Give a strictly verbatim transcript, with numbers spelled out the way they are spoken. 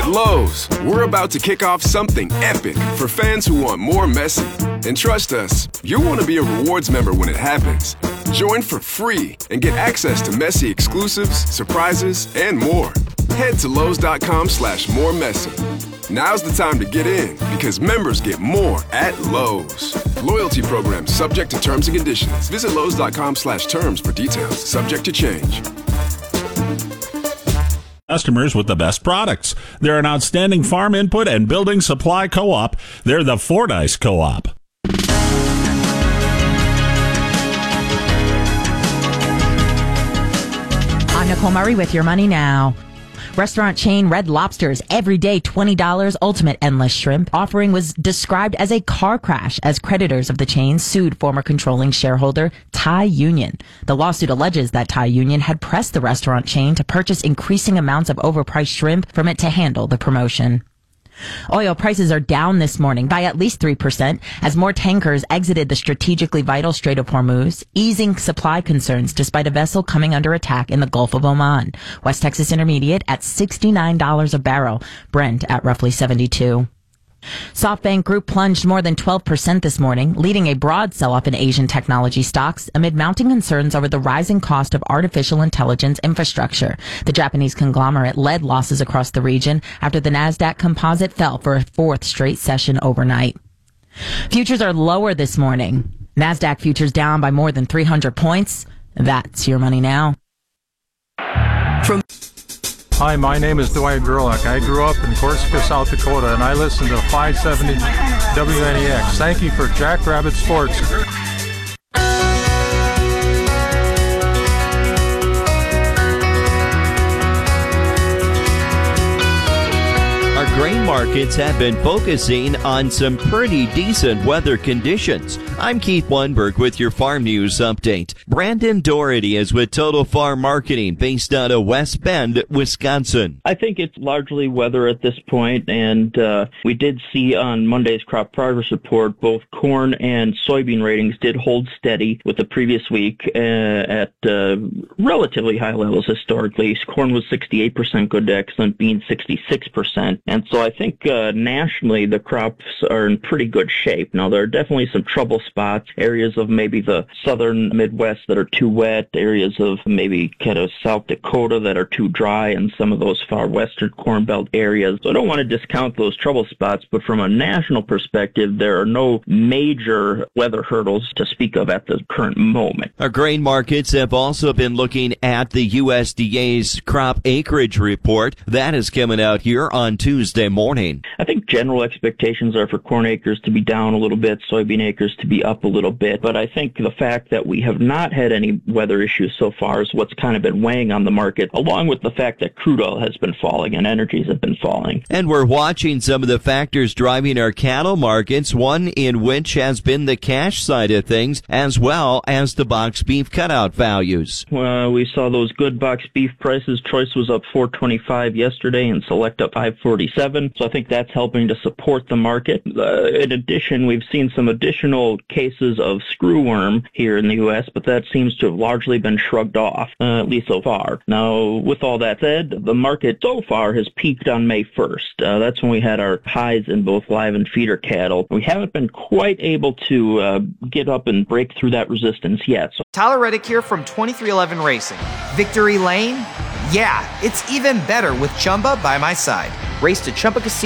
At Lowe's, we're about to kick off something epic for fans who want more messy. And trust us, you'll want to be a rewards member when it happens. Join for free and get access to messy exclusives, surprises, and more. Head to Lowe's.com slash more messy. Now's the time to get in because members get more at Lowe's. Loyalty program subject to terms and conditions. Visit Lowe's.com slash terms for details. Subject to change. Customers with the best products. They're an outstanding farm input and building supply co-op. They're the Fordyce Co-op. I'm Nicole Murray with Your Money Now. Restaurant chain Red Lobster's everyday twenty dollars ultimate endless shrimp offering was described as a car crash as creditors of the chain sued former controlling shareholder Thai Union. The lawsuit alleges that Thai Union had pressed the restaurant chain to purchase increasing amounts of overpriced shrimp from it to handle the promotion. Oil prices are down this morning by at least three percent as more tankers exited the strategically vital Strait of Hormuz, easing supply concerns despite a vessel coming under attack in the Gulf of Oman. West Texas Intermediate at sixty-nine dollars a barrel, Brent at roughly seventy-two dollars. SoftBank Group plunged more than twelve percent this morning, leading a broad sell-off in Asian technology stocks amid mounting concerns over the rising cost of artificial intelligence infrastructure. The Japanese conglomerate led losses across the region after the Nasdaq Composite fell for a fourth straight session overnight. Futures are lower this morning. Nasdaq futures down by more than three hundred points. That's Your Money Now. From Hi, my name is Dwight Gerlach. I grew up in Corsica, South Dakota, and I listen to five seventy W N E X. Thank you for Jackrabbit Sports. Our grain markets have been focusing on some pretty decent weather conditions. I'm Keith Weinberg with your Farm News Update. Brandon Doherty is with Total Farm Marketing based out of West Bend, Wisconsin. I think it's largely weather at this point, and uh, we did see on Monday's crop progress report both corn and soybean ratings did hold steady with the previous week uh, at uh, relatively high levels historically. Corn was sixty-eight percent good to excellent, beans sixty-six percent. And so I think uh, nationally the crops are in pretty good shape. Now, there are definitely some trouble spots, areas of maybe the southern Midwest that are too wet, areas of maybe kind of South Dakota that are too dry, and some of those far western Corn Belt areas. So I don't want to discount those trouble spots, but from a national perspective, there are no major weather hurdles to speak of at the current moment. Our grain markets have also been looking at the U S D A's crop acreage report. That is coming out here on Tuesday morning. I think general expectations are for corn acres to be down a little bit, soybean acres to be up a little bit. But I think the fact that we have not had any weather issues so far is what's kind of been weighing on the market, along with the fact that crude oil has been falling and energies have been falling. And we're watching some of the factors driving our cattle markets, one in which has been the cash side of things, as well as the box beef cutout values. Well, we saw those good box beef prices. Choice was up four twenty-five yesterday and Select up five forty-seven. So I think that's helping to support the market. Uh, in addition, we've seen some additional cases of screwworm here in the U S, but that seems to have largely been shrugged off, uh, at least so far. Now, with all that said, the market so far has peaked on May first. Uh, that's when we had our highs in both live and feeder cattle. We haven't been quite able to uh, get up and break through that resistance yet. So- Tyler Reddick here from twenty-three eleven Racing. Victory Lane? Yeah, it's even better with Chumba by my side. Race to Chumba Casino.